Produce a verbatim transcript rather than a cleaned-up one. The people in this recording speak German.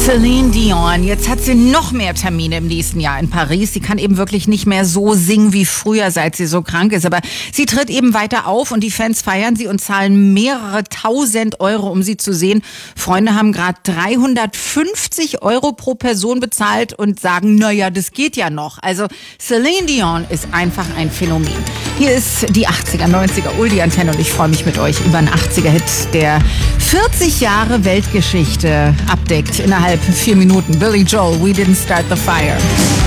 Celine Dion, jetzt hat sie noch mehr Termine im nächsten Jahr in Paris. Sie kann eben wirklich nicht mehr so singen wie früher, seit sie so krank ist. Aber sie tritt eben weiter auf und die Fans feiern sie und zahlen mehrere tausend Euro, um sie zu sehen. Freunde haben gerade dreihundertfünfzig Euro pro Person bezahlt und sagen, naja, das geht ja noch. Also Celine Dion ist einfach ein Phänomen. Hier ist die achtziger, neunziger Uldi-Antenne und ich freue mich mit euch über einen achtziger-Hit, der vierzig Jahre Weltgeschichte abdeckt innerhalb vier Minuten. Billy Joel, We Didn't Start the Fire.